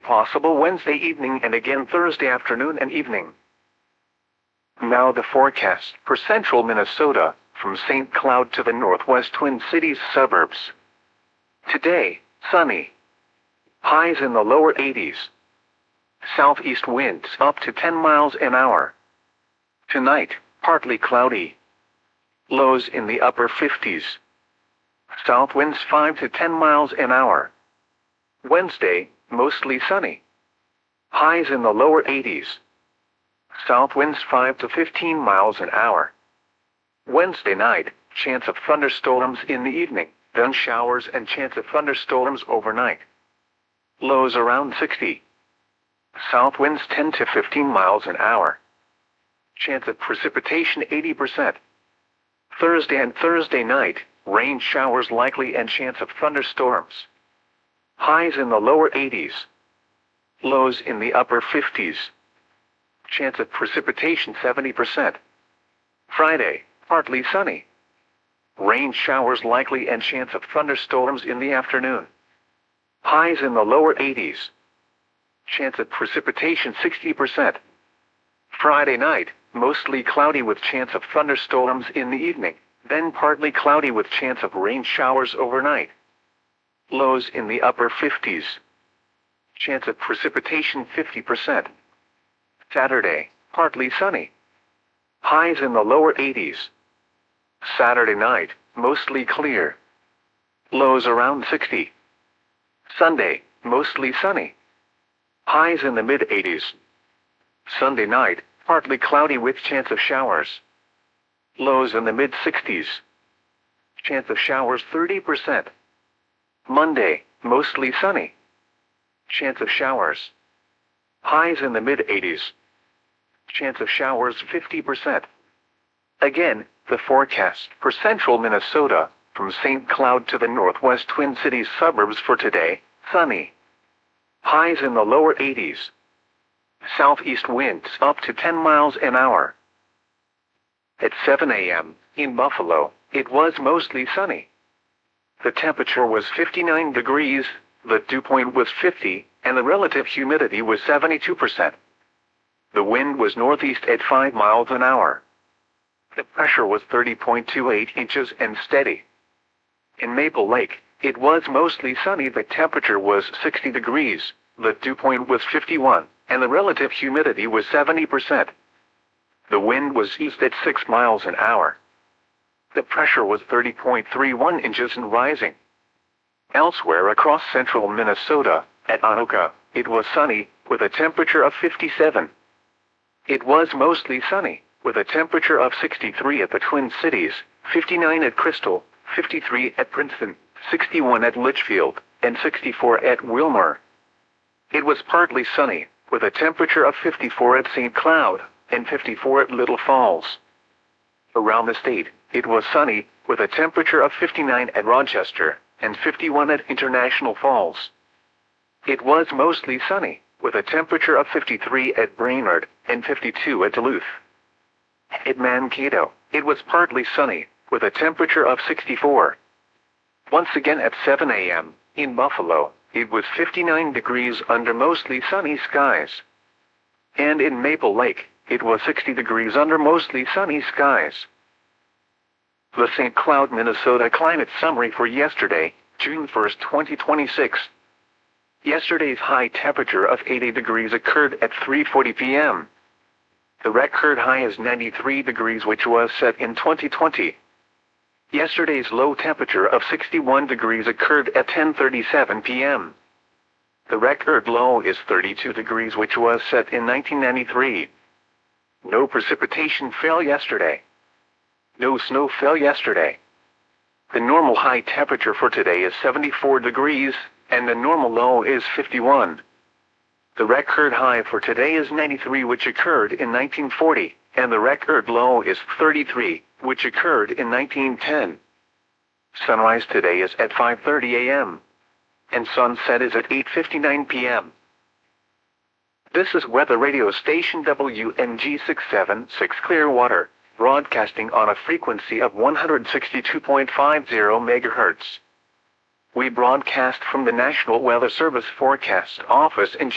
Possible Wednesday evening and again Thursday afternoon and evening. Now the forecast for central Minnesota, from St. Cloud to the northwest Twin Cities suburbs. Today, sunny. Highs in the lower 80s. Southeast winds up to 10 miles an hour. Tonight, partly cloudy. Lows in the upper 50s. South winds 5 to 10 miles an hour. Wednesday, mostly sunny. Highs in the lower 80s. South winds 5 to 15 miles an hour. Wednesday night, chance of thunderstorms in the evening, then showers and chance of thunderstorms overnight. Lows around 60. South winds 10 to 15 miles an hour. Chance of precipitation 80%. Thursday and Thursday night, rain showers likely and chance of thunderstorms. Highs in the lower 80s. Lows in the upper 50s. Chance of precipitation 70%. Friday, partly sunny. Rain showers likely and chance of thunderstorms in the afternoon. Highs in the lower 80s. Chance of precipitation 60%. Friday night, mostly cloudy with chance of thunderstorms in the evening, then partly cloudy with chance of rain showers overnight. Lows in the upper 50s. Chance of precipitation 50%. Saturday, partly sunny. Highs in the lower 80s. Saturday night, mostly clear. Lows around 60. Sunday, mostly sunny. Highs in the mid-80s. Sunday night, partly cloudy with chance of showers. Lows in the mid-60s. Chance of showers 30%. Monday, mostly sunny. Chance of showers. Highs in the mid-80s. Chance of showers 50%. Again, the forecast for central Minnesota, from St. Cloud to the northwest Twin Cities suburbs for today, sunny. Highs in the lower 80s. Southeast winds up to 10 miles an hour. At 7 a.m., in Buffalo, it was mostly sunny. The temperature was 59 degrees, the dew point was 50, and the relative humidity was 72%. The wind was northeast at 5 miles an hour. The pressure was 30.28 inches and steady. In Maple Lake, it was mostly sunny. The temperature was 60 degrees, the dew point was 51, and the relative humidity was 70%. The wind was east at 6 miles an hour. The pressure was 30.31 inches and rising. Elsewhere across central Minnesota, at Anoka, it was sunny, with a temperature of 57. It was mostly sunny, with a temperature of 63 at the Twin Cities, 59 at Crystal, 53 at Princeton, 61 at Litchfield, and 64 at Wilmer. It was partly sunny, with a temperature of 54 at St. Cloud, and 54 at Little Falls. Around the state, it was sunny, with a temperature of 59 at Rochester, and 51 at International Falls. It was mostly sunny, with a temperature of 53 at Brainerd, and 52 at Duluth. At Mankato, it was partly sunny, with a temperature of 64. Once again at 7 a.m., in Buffalo, it was 59 degrees under mostly sunny skies. And in Maple Lake, it was 60 degrees under mostly sunny skies. The St. Cloud, Minnesota climate summary for yesterday, June 1, 2026. Yesterday's high temperature of 80 degrees occurred at 3:40 p.m. The record high is 93 degrees, which was set in 2020. Yesterday's low temperature of 61 degrees occurred at 10:37 p.m. The record low is 32 degrees, which was set in 1993. No precipitation fell yesterday. No snow fell yesterday. The normal high temperature for today is 74 degrees, and the normal low is 51. The record high for today is 93, which occurred in 1940, and the record low is 33, which occurred in 1910. Sunrise today is at 5:30 a.m. and sunset is at 8:59 p.m. This is weather radio station WMG 676 Clearwater, broadcasting on a frequency of 162.50 MHz. We broadcast from the National Weather Service Forecast Office in